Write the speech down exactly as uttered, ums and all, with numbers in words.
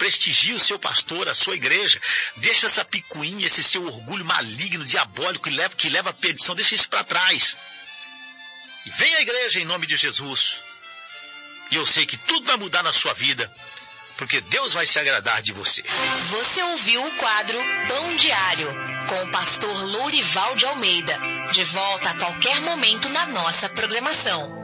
prestigie o seu pastor, a sua igreja. Deixa essa picuinha, esse seu orgulho maligno, diabólico, que leva, que leva à perdição. Deixa isso para trás. E vem à igreja em nome de Jesus. E eu sei que tudo vai mudar na sua vida, porque Deus vai se agradar de você. Você ouviu o quadro Pão Diário, com o pastor Lourival de Almeida. De volta a qualquer momento na nossa programação.